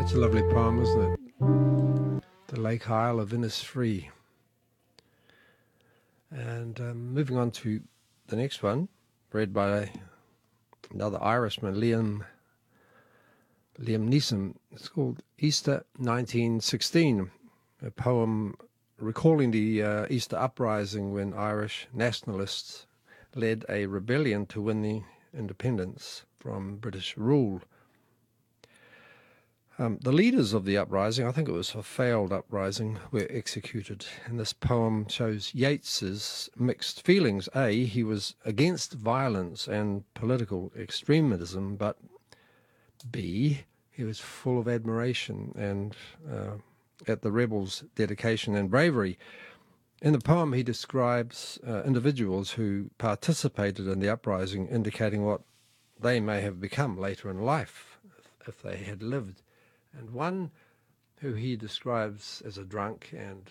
That's a lovely poem, isn't it? The Lake Isle of Innisfree. And moving on to the next one, read by another Irishman, Liam Neeson. It's called Easter 1916, a poem recalling the Easter uprising when Irish nationalists led a rebellion to win the independence from British rule. The leaders of the uprising, I think it was a failed uprising, were executed. And this poem shows Yeats's mixed feelings. A, he was against violence and political extremism, but B, he was full of admiration and at the rebels' dedication and bravery. In the poem, he describes individuals who participated in the uprising, indicating what they may have become later in life if they had lived. And one who he describes as a drunk and